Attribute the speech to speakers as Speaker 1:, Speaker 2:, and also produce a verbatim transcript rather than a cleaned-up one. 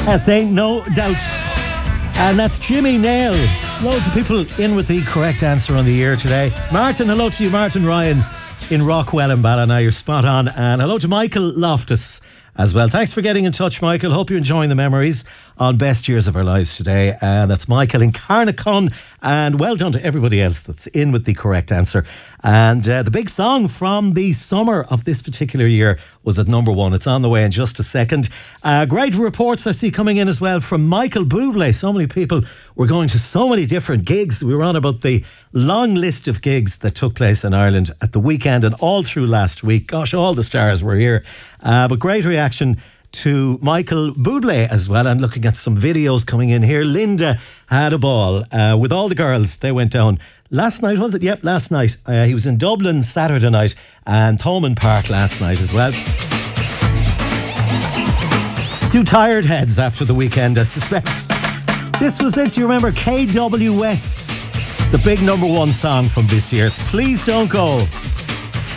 Speaker 1: That's Ain't No Doubt. And that's Jimmy Nail. Loads of people in with the correct answer on the air today. Martin, hello to you. Martin Ryan in Rockwell and Ballina. You're spot on. And hello to Michael Loftus as well. Thanks for getting in touch, Michael. Hope you're enjoying the memories on Best Years of Our Lives today. Uh, that's Michael in Carnacon. And well done to everybody else that's in with the correct answer. And uh, the big song from the summer of this particular year was at number one. It's on the way in just a second. Uh, great reports I see coming in as well from Michael Bublé. So many people were going to so many different gigs. We were on about the long list of gigs that took place in Ireland at the weekend and all through last week. Gosh, all the stars were here. Uh, but great reaction to Michael Bublé as well. And looking at some videos coming in here. Linda had a ball uh, with all the girls. They went down last night, was it? Yep, last night. Uh, he was in Dublin Saturday night and Thomond Park last night as well. Few tired heads after the weekend, I suspect. This was it. Do you remember K W S? The big number one song from this year. It's Please Don't Go.